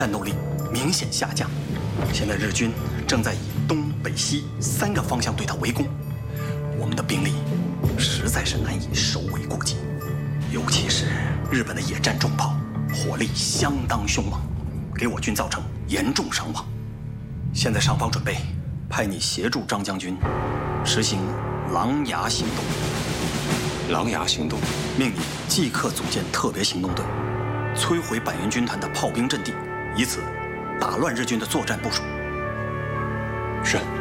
战斗力明显下降。现在日军正在以东北西3个方向对他围攻，我们的兵力实在是难以首尾顾及，尤其是日本的野战重炮，火力相当凶猛，给我军造成严重伤亡。现在上方准备派你协助张将军实行狼牙行动。 狼牙行动， 命你即刻组建特别行动队，摧毁百元军团的炮兵阵地，以此打乱日军的作战部署。 是。